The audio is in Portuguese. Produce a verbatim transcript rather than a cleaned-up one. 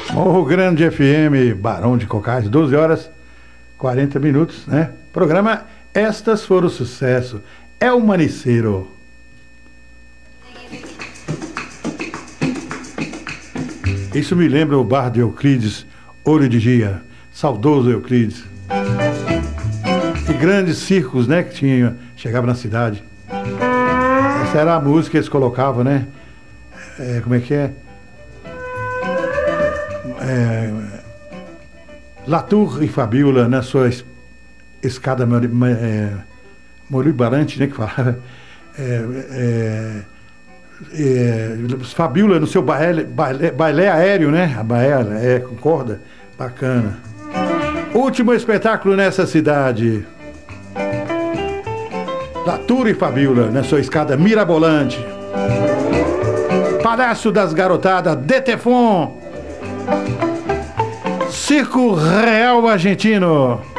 Morro Grande F M, Barão de Cocais, doze horas, quarenta minutos, né? Programa Estas Foram Sucesso. É o Maniceiro. Isso me lembra o bar de Euclides, Olho de Gia, saudoso Euclides. E grandes circos, né, que tinha, chegava na cidade. Essa era a música que eles colocavam, né? É, como é que é? é Latour e Fabiola na sua es, escada é, moribarante, né, que falava. É, é, é, Fabiola no seu baile, baile, baile aéreo, né? A baela, é, com corda, bacana. Último espetáculo nessa cidade. Latour e Fabiola na sua escada mirabolante. Palhaço das Garotadas, Detefon. Circo Real Argentino.